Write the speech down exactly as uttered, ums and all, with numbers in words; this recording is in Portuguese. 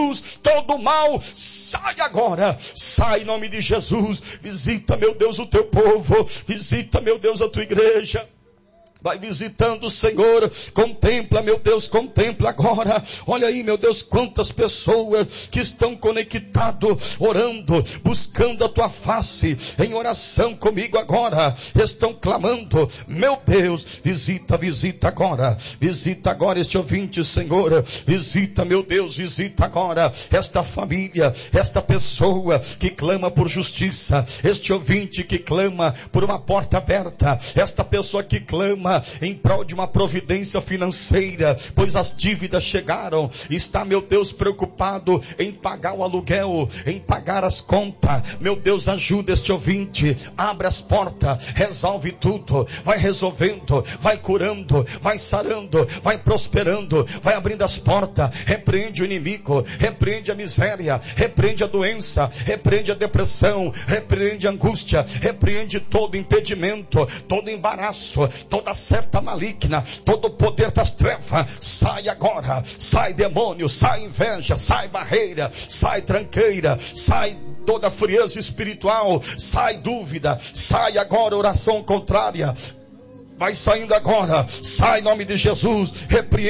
todo mal, sai agora, sai em nome de Jesus. Visita, meu Deus, o teu povo, visita, meu Deus, a tua igreja. Vai visitando, Senhor, contempla, meu Deus, contempla agora. Olha aí, meu Deus, quantas pessoas que estão conectados, orando, buscando a tua face, em oração comigo agora, estão clamando. Meu Deus, visita, visita agora, visita agora este ouvinte, Senhor, visita, meu Deus, visita agora esta família, esta pessoa que clama por justiça, este ouvinte que clama por uma porta aberta, esta pessoa que clama em prol de uma providência financeira, pois as dívidas chegaram, está, meu Deus, preocupado em pagar o aluguel, em pagar as contas. Meu Deus, ajuda este ouvinte, abre as portas, resolve tudo, vai resolvendo, vai curando, vai sarando, vai prosperando, vai abrindo as portas, repreende o inimigo, repreende a miséria, repreende a doença, repreende a depressão, repreende a angústia, repreende todo impedimento, todo embaraço, toda seta maligna, todo o poder das trevas, sai agora, sai demônio, sai inveja, sai barreira, sai tranqueira, sai toda frieza espiritual, sai dúvida, sai agora oração contrária, vai saindo agora, sai em nome de Jesus, repreende